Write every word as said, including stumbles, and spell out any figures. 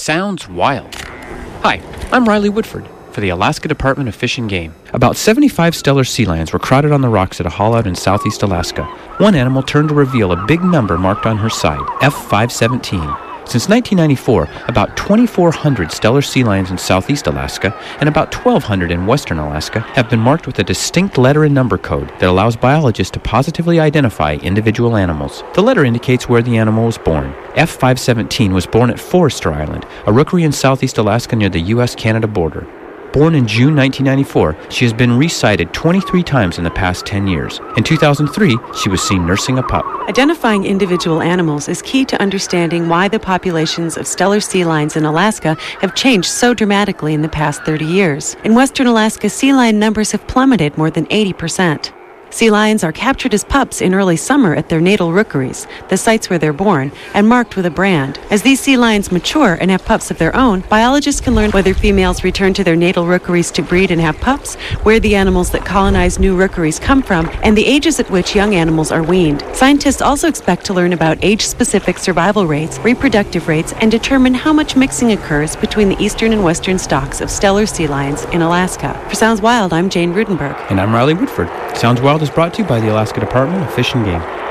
Sounds wild. Hi, I'm Riley Woodford for the Alaska Department of Fish and Game. About seventy-five Steller sea lions were crowded on the rocks at a haul out in southeast Alaska. One animal turned to reveal a big number marked on her side, F five seventeen. Since nineteen ninety-four, about twenty-four hundred Steller sea lions in southeast Alaska and about twelve hundred in western Alaska have been marked with a distinct letter and number code that allows biologists to positively identify individual animals. The letter indicates where the animal was born. F five seventeen was born at Forester Island, a rookery in southeast Alaska near the U S Canada border. Born in June nineteen ninety-four, she has been resighted twenty-three times in the past ten years. In two thousand three, she was seen nursing a pup. Identifying individual animals is key to understanding why the populations of Steller sea lions in Alaska have changed so dramatically in the past thirty years. In western Alaska, sea lion numbers have plummeted more than eighty percent. Sea lions are captured as pups in early summer at their natal rookeries, the sites where they're born, and marked with a brand. As these sea lions mature and have pups of their own, biologists can learn whether females return to their natal rookeries to breed and have pups, where the animals that colonize new rookeries come from, and the ages at which young animals are weaned. Scientists also expect to learn about age-specific survival rates, reproductive rates, and determine how much mixing occurs between the eastern and western stocks of Steller sea lions in Alaska. For Sounds Wild, I'm Jane Rudenberg. And I'm Riley Woodford. Sounds Wild is brought to you by the Alaska Department of Fish and Game.